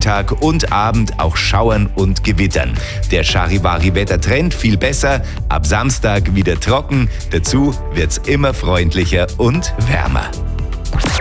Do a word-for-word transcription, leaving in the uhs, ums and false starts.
Nachmittag und Abend auch schauern und gewittern. Der Charivari-Wettertrend viel besser, ab Samstag wieder trocken, dazu wird's immer freundlicher und wärmer.